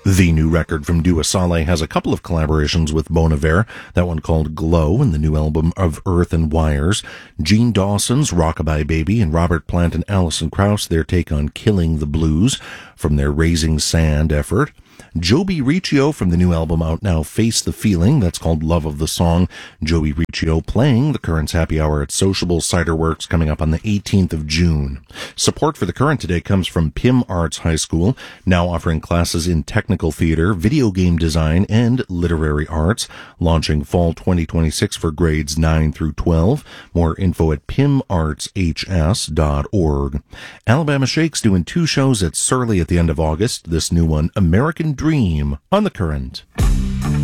The new record from Dua Saleh has a couple of collaborations with Bon Iver, that one called Glow, and the new album of Earth and Wires. Gene Dawson's Rockabye Baby, and Robert Plant and Alison Krauss, their take on Killing the Blues from their Raising Sand effort. Joby Riccio from the new album out now, Face the Feeling, that's called Love of the Song. Joby Riccio playing the Current's Happy Hour at Sociable Cider Works coming up on the 18th of June. Support for the Current today comes from Pym Arts High School, now offering classes in technical theater, video game design, and literary arts, launching fall 2026 for grades 9 through 12. More info at pymartshs.org. Alabama Shake's doing 2 shows at Surly at the end of August. This new one, American Dream, on the Current.